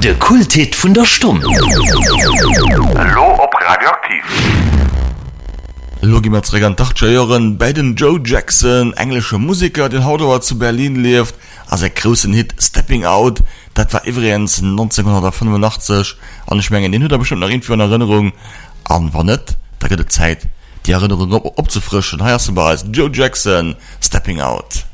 De Kulthit vun der Stunde. Hallo op Radioaktiv. Logi mat an Dachscheieren bei den Joe Jackson, englische Musiker, den Hautauer zu Berlin lieft, als großen Hit Stepping Out, dat war übrigens 1985, an ich mengen den Hütter bestimmt noch irgendwie in Erinnerung, an war net, da geht Zeit, die Erinnerung abzufrischen. Heißt du bei Joe Jackson, Stepping Out.